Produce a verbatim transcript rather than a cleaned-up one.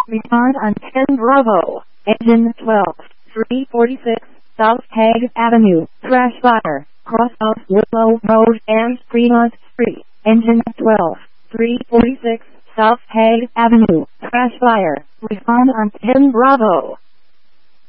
Retard on ten Bravo. Engine twelve. three forty-six. South Hague Avenue. Crash fire. Cross of Willow Road and Fremont Street. Engine twelve. three forty-six. South Hague Avenue. Crash fire. Respond on ten Bravo.